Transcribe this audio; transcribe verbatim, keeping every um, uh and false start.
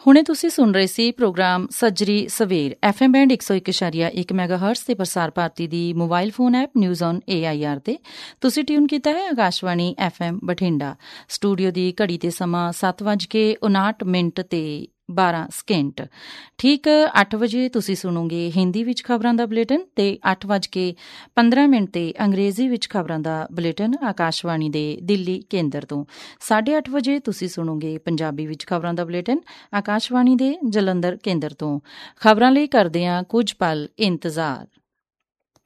ਹੁਣੇ ਤੁਸੀਂ ਸੁਣ ਰਹੇ ਸੀ ਪ੍ਰੋਗਰਾਮ ਸੱਜਰੀ ਸਵੇਰ ਐਫ ਐਮ ਬੈਂਡ ਇੱਕ ਸੌ ਇੱਕ ਇਸ਼ਾਰੀਆ ਇੱਕ ਮੈਗਾ ਹਰਟਸ ਤੇ ਪ੍ਰਸਾਰ ਭਾਰਤੀ ਦੀ mobile phone app news on A I R ਤੇ ਤੁਸੀਂ ਟਿਊਨ ਕੀਤਾ ਹੈ Akashvani F M Bathinda. Studio ਦੀ ਘੜੀ ਤੇ ਸਮਾਂ ਸੱਤ ਵੱਜ ਕੇ ਉਨਾਹਠ ਮਿੰਟ ਤੇ ਬਾਰਾਂ ਸਕਿੰਟ। ਠੀਕ ਅੱਠ ਵਜੇ ਤੁਸੀਂ ਸੁਣੋਗੇ ਹਿੰਦੀ ਵਿੱਚ ਖਬਰਾਂ ਦਾ ਬੁਲੇਟਿਨ ਤੇ ਅੱਠ ਵੱਜ ਕੇ ਪੰਦਰਾਂ ਮਿੰਟ ਤੇ ਅੰਗਰੇਜ਼ੀ ਵਿੱਚ ਖਬਰਾਂ ਦਾ ਬੁਲੇਟਿਨ ਆਕਾਸ਼ਵਾਣੀ ਦੇ ਦਿੱਲੀ ਕੇਂਦਰ ਤੋਂ। ਸਾਢੇ ਅੱਠ ਵਜੇ ਤੁਸੀਂ ਸੁਣੋਗੇ ਪੰਜਾਬੀ ਵਿੱਚ ਖਬਰਾਂ ਦਾ ਬੁਲੇਟਿਨ ਆਕਾਸ਼ਵਾਣੀ ਦੇ ਜਲੰਧਰ ਕੇਂਦਰ ਤੋਂ। ਖਬਰਾਂ ਲਈ ਕਰਦੇ ਹਾਂ ਕੁਝ ਪਲ ਇੰਤਜ਼ਾਰ।